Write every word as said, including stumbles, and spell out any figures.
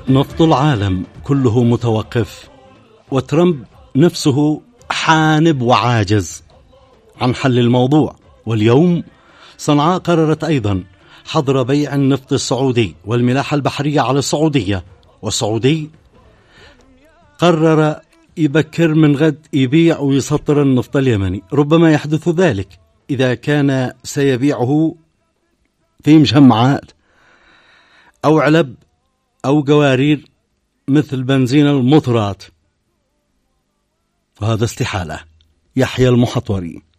نفط العالم كله متوقف، وترامب نفسه حانب وعاجز عن حل الموضوع. واليوم صنعاء قررت أيضا حظر بيع النفط السعودي والملاحة البحرية على السعودية، والسعودي قرر يبكر من غد يبيع ويسطر النفط اليمني. ربما يحدث ذلك إذا كان سيبيعه في مجمعات أو علب أو قوارير مثل بنزين المطرات، وهذا استحالة. يحيى المحطوري.